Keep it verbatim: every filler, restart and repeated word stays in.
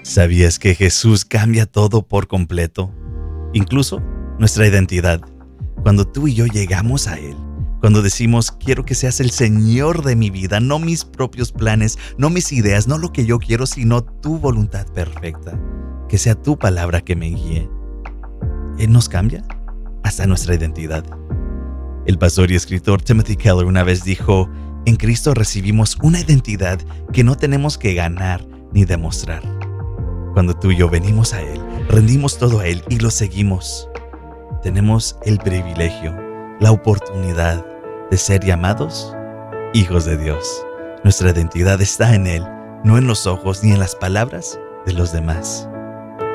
¿Sabías que Jesús cambia todo por completo? Incluso nuestra identidad. Cuando tú y yo llegamos a Él, cuando decimos, quiero que seas el Señor de mi vida, no mis propios planes, no mis ideas, no lo que yo quiero, sino tu voluntad perfecta, que sea tu palabra que me guíe. Él nos cambia hasta nuestra identidad. El pastor y escritor Timothy Keller una vez dijo, en Cristo recibimos una identidad que no tenemos que ganar ni demostrar. Cuando tú y yo venimos a Él, rendimos todo a Él y lo seguimos, tenemos el privilegio, la oportunidad de ser llamados hijos de Dios. Nuestra identidad está en Él, no en los ojos ni en las palabras de los demás.